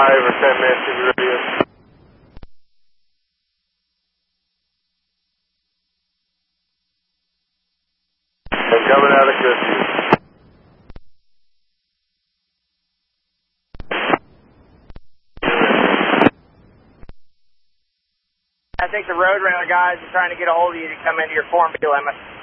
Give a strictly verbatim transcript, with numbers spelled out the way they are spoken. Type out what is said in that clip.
five or ten minutes to be ready. I'm coming out of Goodview. I think the road runner guys are trying to get a hold of you to come into your form limit.